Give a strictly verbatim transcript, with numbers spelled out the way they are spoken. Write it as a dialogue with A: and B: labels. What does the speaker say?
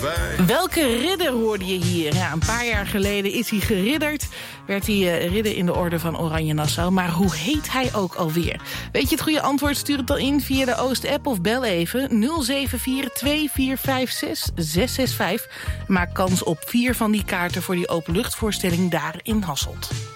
A: wij.
B: Welke ridder hoorde je hier? Ja, een paar jaar geleden is hij geridderd. Werd hij uh, ridder in de orde van Oranje Nassau. Maar hoe heet hij ook alweer? Weet je het goede antwoord? Stuur het dan in via de Oost-app of bel even nul zeven vier twee vier vijf zes zes zes vijf. Maak kans op vier van die kaarten voor die openluchtvoorstelling daar in Hasselt.